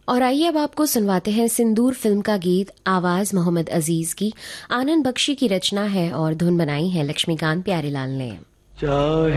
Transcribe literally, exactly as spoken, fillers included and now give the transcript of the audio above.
और आइए अब आपको सुनवाते हैं सिंदूर फिल्म का गीत। आवाज मोहम्मद अजीज की, आनंद बख्शी की रचना है और धुन बनाई है लक्ष्मीकांत प्यारेलाल ने।